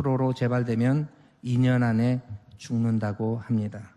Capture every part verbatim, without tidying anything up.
퍼센트로 재발되면 이 년 안에 죽는다고 합니다.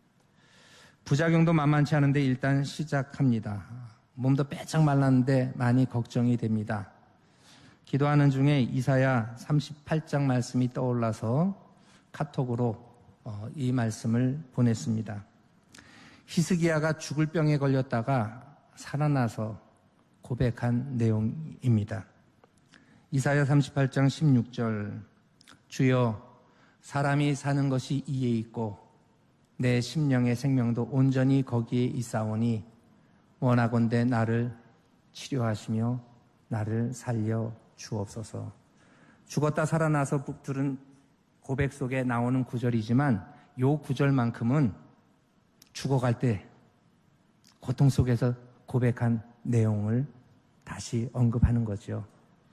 부작용도 만만치 않은데 일단 시작합니다. 몸도 빼짝 말랐는데 많이 걱정이 됩니다. 기도하는 중에 이사야 삼십팔 장 말씀이 떠올라서 카톡으로 이 말씀을 보냈습니다. 히스기야가 죽을 병에 걸렸다가 살아나서 고백한 내용입니다. 이사야 삼십팔 장 십육 절, 주여 사람이 사는 것이 이에 있고 내 심령의 생명도 온전히 거기에 있사오니 원하건대 나를 치료하시며 나를 살려 주옵소서. 죽었다 살아나서 들은 고백 속에 나오는 구절이지만 이 구절만큼은 죽어갈 때 고통 속에서 고백한 내용을 다시 언급하는 거죠.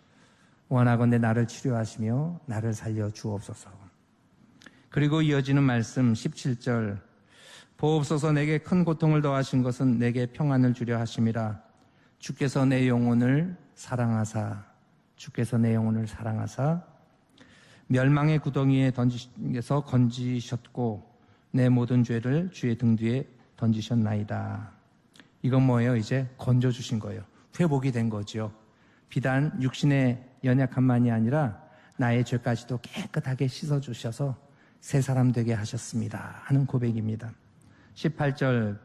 원하건대 나를 치료하시며 나를 살려 주옵소서. 그리고 이어지는 말씀 십칠 절, 보옵소서 내게 큰 고통을 더하신 것은 내게 평안을 주려 하심이라. 주께서 내 영혼을 사랑하사 주께서 내 영혼을 사랑하사 멸망의 구덩이에 던지셔서 건지셨고 내 모든 죄를 주의 등 뒤에 던지셨나이다. 이건 뭐예요? 이제 건져주신 거예요. 회복이 된 거죠. 비단 육신의 연약함만이 아니라 나의 죄까지도 깨끗하게 씻어주셔서 새 사람 되게 하셨습니다 하는 고백입니다. 십팔 절,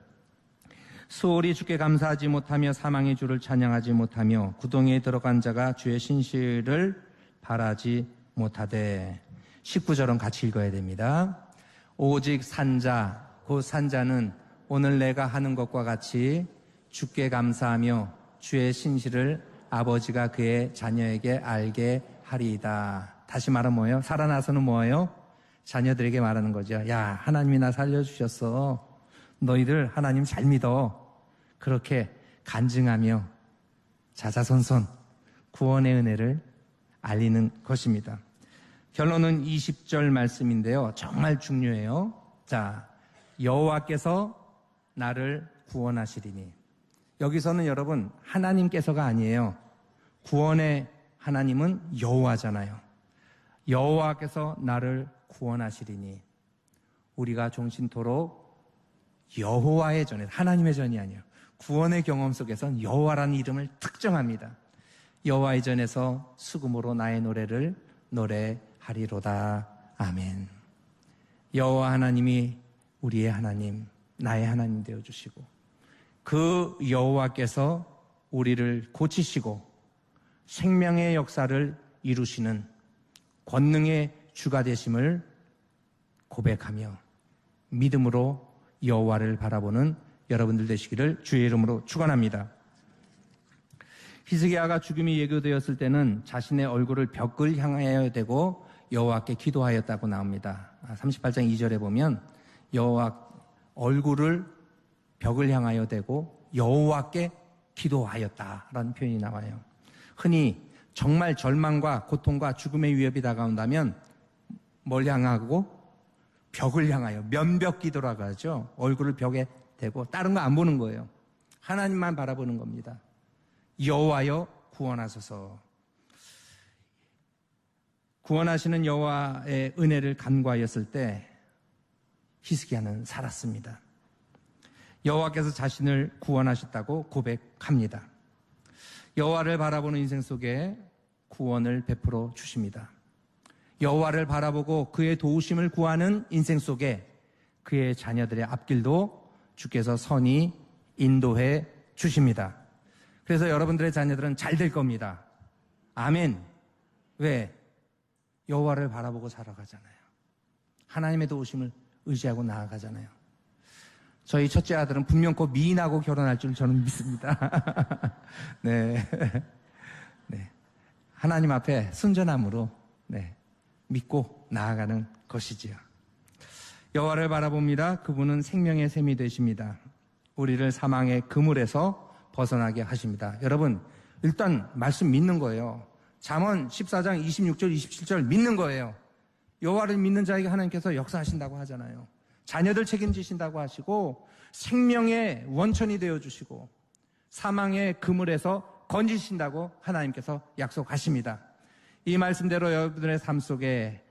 수월이 주께 감사하지 못하며 사망의 주를 찬양하지 못하며 구덩이에 들어간 자가 주의 신실을 바라지 못하되. 십구 절은 같이 읽어야 됩니다. 오직 산자, 그 산자는 오늘 내가 하는 것과 같이 주께 감사하며 주의 신실을 아버지가 그의 자녀에게 알게 하리이다. 다시 말하면 뭐예요? 살아나서는 뭐예요? 자녀들에게 말하는 거죠. 야, 하나님이 나 살려주셨어. 너희들 하나님 잘 믿어. 그렇게 간증하며 자자손손 구원의 은혜를 알리는 것입니다. 결론은 이십 절 말씀인데요. 정말 중요해요. 자, 여호와께서 나를 구원하시리니. 여기서는 여러분 하나님께서가 아니에요. 구원의 하나님은 여호와잖아요. 여호와께서 나를 구원하시리니. 우리가 종신토록 여호와의 전에, 하나님의 전이 아니에요. 구원의 경험 속에서는 여호와라는 이름을 특정합니다. 여호와의 전에서 수금으로 나의 노래를 노래하리로다. 아멘. 여호와 하나님이 우리의 하나님, 나의 하나님 되어주시고 그 여호와께서 우리를 고치시고 생명의 역사를 이루시는 권능의 주가 되심을 고백하며 믿음으로 여호와를 바라보는 여러분들 되시기를 주의 이름으로 축원합니다. 히스기야가 죽음이 예고되었을 때는 자신의 얼굴을 벽을 향하여 대고 여호와께 기도하였다고 나옵니다. 삼십팔 장 이 절에 보면 여호와 얼굴을 벽을 향하여 대고 여호와께 기도하였다라는 표현이 나와요. 흔히 정말 절망과 고통과 죽음의 위협이 다가온다면 뭘 향하고? 벽을 향하여 면벽 기도라고 하죠. 얼굴을 벽에 대고 다른 거 안 보는 거예요. 하나님만 바라보는 겁니다. 여호와여 구원하소서. 구원하시는 여호와의 은혜를 간구하였을 때 히스기야는 살았습니다. 여호와께서 자신을 구원하셨다고 고백합니다. 여호와를 바라보는 인생 속에 구원을 베풀어 주십니다. 여호와를 바라보고 그의 도우심을 구하는 인생 속에 그의 자녀들의 앞길도 주께서 선히 인도해 주십니다. 그래서 여러분들의 자녀들은 잘 될 겁니다. 아멘. 왜? 여호와를 바라보고 살아가잖아요. 하나님의 도우심을 의지하고 나아가잖아요. 저희 첫째 아들은 분명 곧 미인하고 결혼할 줄 저는 믿습니다. 네. 네. 하나님 앞에 순전함으로, 네. 믿고 나아가는 것이지요. 여호와를 바라봅니다. 그분은 생명의 샘이 되십니다. 우리를 사망의 그물에서 벗어나게 하십니다. 여러분, 일단 말씀 믿는 거예요. 잠언 십사 장 이십육 절 이십칠 절 믿는 거예요. 여호와를 믿는 자에게 하나님께서 역사하신다고 하잖아요. 자녀들 책임지신다고 하시고 생명의 원천이 되어주시고 사망의 그물에서 건지신다고 하나님께서 약속하십니다. 이 말씀대로 여러분들의 삶 속에